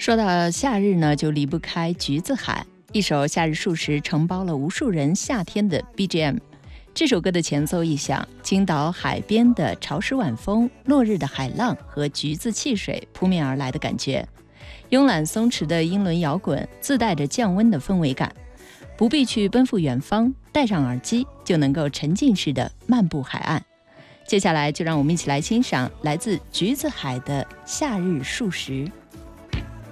说到夏日呢，就离不开橘子海。一首《夏日数十》承包了无数人夏天的 BGM。这首歌的前奏一响，青岛海边的潮湿晚风、落日的海浪和橘子汽水扑面而来的感觉，慵懒松弛的英伦摇滚自带着降温的氛围感，不必去奔赴远方，戴上耳机就能够沉浸式的漫步海岸。接下来就让我们一起来欣赏来自橘子海的《夏日数十》。